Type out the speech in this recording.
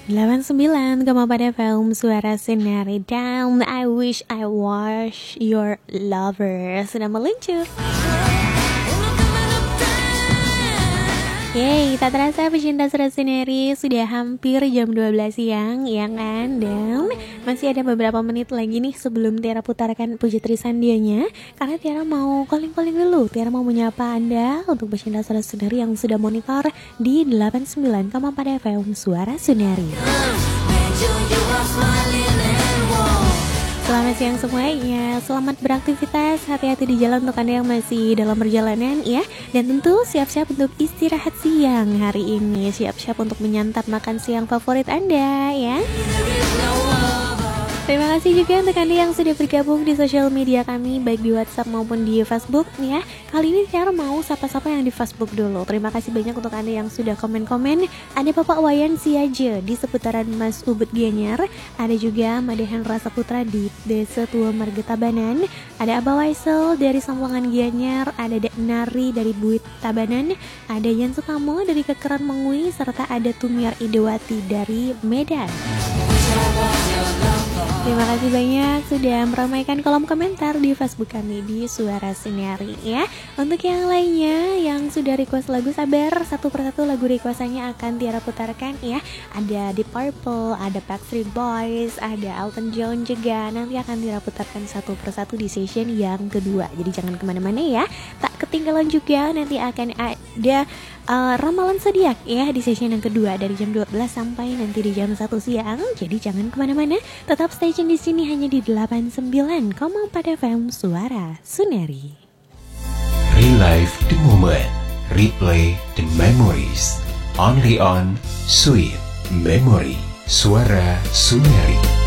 89,4 FM Suara Sinari dan I Wish I Was Your Lover sudah meluncur. Yeay, tak terasa pecinta Suara Sinari sudah hampir jam 12 siang, ya kan? Dan masih ada beberapa menit lagi nih sebelum Tiara putarkan Puji Trisandianya. Karena Tiara mau calling-calling dulu. Tiara mau menyapa Anda untuk pecinta Suara Sinari yang sudah monitor di 89,4 FM Suara Sinari. Selamat siang semuanya, selamat beraktivitas, hati-hati di jalan untuk Anda yang masih dalam perjalanan ya. Dan tentu siap-siap untuk istirahat siang hari ini, siap-siap untuk menyantap makan siang favorit Anda ya. Terima kasih juga untuk Anda yang sudah bergabung di sosial media kami, baik di WhatsApp maupun di Facebook ya. Kali ini Tiara mau sapa-sapa yang di Facebook dulu. Terima kasih banyak untuk Anda yang sudah komen-komen. Ada Bapak Wayan Siaja di seputaran Mas Ubud Gianyar. Ada juga Madehan Rasa Putra di Desa Tua Marga Tabanan. Ada Abah Waisel dari Sampangan Gianyar. Ada Dek Nari dari Buit Tabanan. Ada Yan Sukamo dari Kekeran Mengui. Serta ada Tumiar Idewati dari Medan. Terima kasih banyak sudah meramaikan kolom komentar di Facebook kami di Suara Sinari ya. Untuk yang lainnya yang sudah request lagu, sabar, satu persatu lagu requestannya akan Tiara putarkan ya. Ada Deep Purple, ada Backstreet Boys, ada Elton John juga. Nanti akan Tiara putarkan satu persatu di session yang kedua. Jadi jangan kemana-mana ya. Tak ketinggalan juga nanti akan ada ramalan zodiak ya di session yang kedua dari jam 12 sampai nanti di jam 1 siang. Jadi jangan kemana-mana, tetap stay tune di sini hanya di 89,4 FM Suara Sinari. Relive the moment, replay the memories, only on Sweet Memory Suara Sinari.